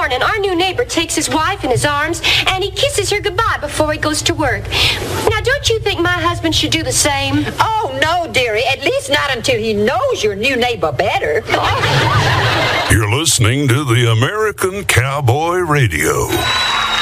morning, our new neighbor takes his wife in his arms and he kisses her goodbye before he goes to work. Now, don't you think my husband should do the same? Oh, no, dearie. At least not until he knows your new neighbor better. You're listening to the American Cowboy Radio.